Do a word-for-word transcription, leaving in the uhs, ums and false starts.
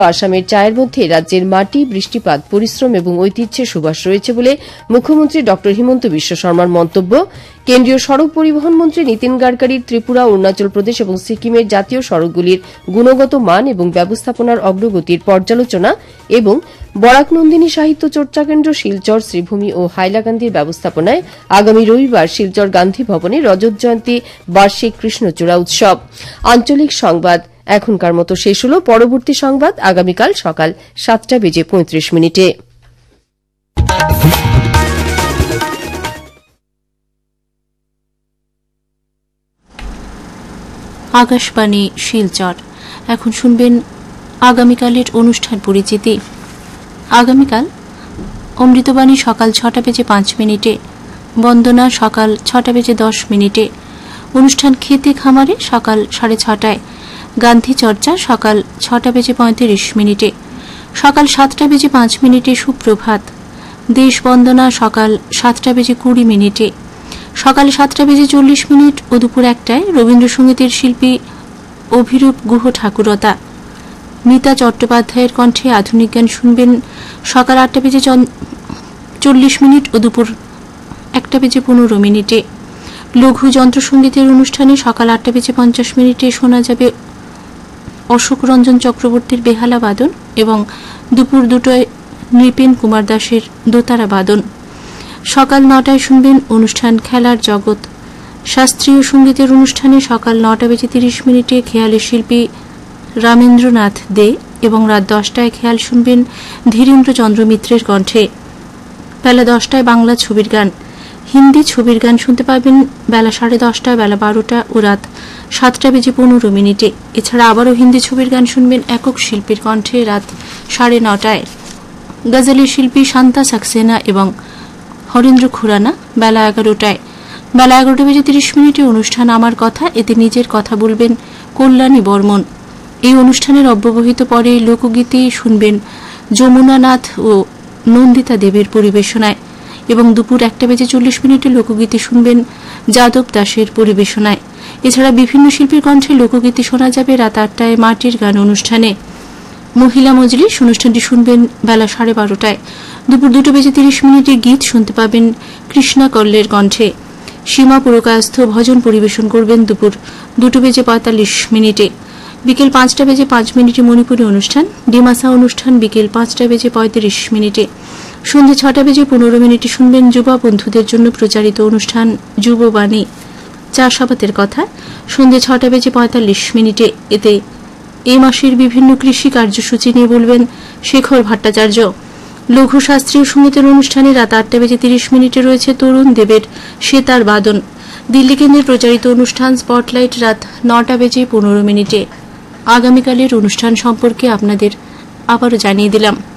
আসামের চায়ের মধ্যে রাজ্যের মাটি, বৃষ্টিপাত, পরিশ্রম এবং ঐতিহ্যের সুবাস রয়েছে বলে মুখ্যমন্ত্রী ড হিমন্ত বিশ্ব শর্মার মন্তব্য। কেন্দ্রীয় সড়ক পরিবহন মন্ত্রী নীতিন গাডকারির ত্রিপুরা, অরুণাচল প্রদেশ এবং সিকিমের জাতীয় সড়কগুলির গুণগত মান এবং ব্যবস্থাপনার অগ্রগতির পর্যালোচনা এবং বরাক নন্দিনী সাহিত্য চর্চা কেন্দ্র শিলচর, শ্রীভূমি ও হাইলাকান্দির ব্যবস্থাপনায় আগামী রবিবার শিলচর গান্ধী ভবনে রজত জয়ন্তী বার্ষিক কৃষ্ণচূড়া উৎসব। আঞ্চলিক সংবাদ এখনকার মতো শেষ হল। পরবর্তী সংবাদ আগামীকাল সকাল সাতটা বেজে পঁয়ত্রিশ মিনিটে। আকাশবাণী শিলচর। এখন শুনবেন আগামীকালের অনুষ্ঠান পরিচিতি। আগামীকাল অমৃতবাণী সকাল ছটা বেজে পাঁচ মিনিটে, বন্দনা সকাল ছটা বেজে দশ মিনিটে, অনুষ্ঠান খেতে খামারে সকাল সাড়ে ছটায়, গান্ধী চর্চা সকাল ছটা বেজে পঁয়ত্রিশ মিনিটে, সকাল সাতটা বেজে পাঁচ মিনিটে সুপ্রভাত, দেশ বন্দনা সকাল সাতটা বেজে কুড়ি মিনিটে, সকাল সাতটা বেজে চল্লিশ মিনিট ও দুপুর একটায় রবীন্দ্রসঙ্গীতের শিল্পী অভিরূপ গুহ ঠাকুরতা। মিতা চট্টোপাধ্যায়ের কণ্ঠে আধুনিক গান শুনবেন সকাল আটটা বেজে চল্লিশ মিনিট ও দুপুর একটা বেজে পনেরো মিনিটে। লঘু যন্ত্রসঙ্গীতের অনুষ্ঠানে সকাল আটটা বেজে পঞ্চাশ মিনিটে শোনা যাবে অশোক রঞ্জন চক্রবর্তীর বেহালা বাদন এবং দুপুর দুটোয় নৃপেন কুমার দাসের দোতারা বাদন। সকাল নটায় শুনবেন অনুষ্ঠান খেলার জগৎ। শাস্ত্রীয় সঙ্গীতের অনুষ্ঠানে সকাল নটা বেজে তিরিশ মিনিটে খেয়ালি শিল্পী রামেন্দ্রনাথ দে এবং রাত দশটায় খেয়াল শুনবেন ধীরেন্দ্রচন্দ্র মিত্রের কণ্ঠে। বেলা দশটায় বাংলা ছবির গান, হিন্দি ছবির গান শুনতে পাবেন বেলা সাড়ে দশটায়, বেলা বারোটা ও রাত সাতটা বেজে পনেরো মিনিটে। এছাড়া আবারও হিন্দি ছবির গান শুনবেন একক শিল্পীর কণ্ঠে রাত সাড়ে নটায়। গজলের শিল্পী শান্তা সাক্সেনা এবং হরেন্দ্র খুরানা বেলা এগারোটায়। বেলা এগারোটা বেজে তিরিশ মিনিটে অনুষ্ঠান আমার কথা, এতে নিজের কথা বলবেন কল্যাণী বর্মন। এই অনুষ্ঠানের অব্যবহিত পরে লোকগীতি শুনবেন যমুনা নাথ ও নন্দিতা দেবের পরিবেশনায় এবং দুপুর একটা বেজে চল্লিশ মিনিটে লোকগীতি শুনবেন যাদব দাসের পরিবেশনায়। এছাড়া বিভিন্ন শিল্পীর কণ্ঠে লোকগীতি শোনা যাবে রাত আটটায় মাটির গান অনুষ্ঠানে। মহিলা মজলিস অনুষ্ঠানটি শুনবেন বেলা সাড়ে বারোটায়। দুপুর দুটো বেজে তিরিশ মিনিটে গীত শুনতে পাবেন কৃষ্ণা কল্লের কণ্ঠে। সীমা পুরকায়স্থ ভজন পরিবেশন করবেন দুপুর দুটো বেজে পঁয়তাল্লিশ মিনিটে। বিকেল পাঁচটা বেজে পাঁচ মিনিটে মণিপুরী অনুষ্ঠান, ডিমাসা অনুষ্ঠান বিকেল পাঁচটা বেজে পঁয়ত্রিশ মিনিটে। সন্ধ্যে ছটা বেজে পনেরো মিনিটে শুনবেন যুবা বন্ধুদের জন্য প্রচারিত অনুষ্ঠান যুববাণী চাষাবাদের কথা সন্ধ্যে ছটা বেজে পঁয়তাল্লিশ মিনিটে। এতে এ মাসের বিভিন্ন কৃষি কার্যসূচি নিয়ে বলবেন শেখর ভট্টাচার্য। লঘু শাস্ত্রীয় সঙ্গীতের অনুষ্ঠানে রাত আটটা বেজে তিরিশ মিনিটে রয়েছে তরুণ দেবের সেতার বাদন। দিল্লি কেন্দ্রের প্রচারিত অনুষ্ঠান স্পটলাইট রাত নটা বেজে পনেরো মিনিটে। আগামীকালের অনুষ্ঠান সম্পর্কে আপনাদের আবারও জানিয়ে দিলাম।